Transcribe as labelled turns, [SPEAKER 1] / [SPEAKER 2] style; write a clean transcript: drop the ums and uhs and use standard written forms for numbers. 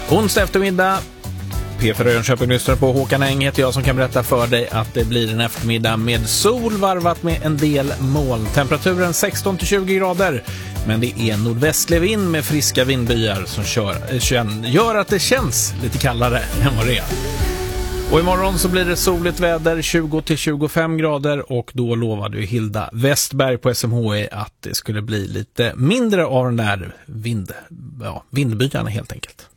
[SPEAKER 1] Onsdag eftermiddag, P4 Jönköping lyssnar på. Håkan Eng heter jag som kan berätta för dig att det blir en eftermiddag med sol varvat med en del moln. Temperaturen 16-20 grader, men det är nordvästlig vind med friska vindbyar som gör att det känns lite kallare än vad det är. Och imorgon så blir det soligt väder, 20-25 grader, och då lovade ju Hilda Westberg på SMHI att det skulle bli lite mindre av den där vindbyarna helt enkelt.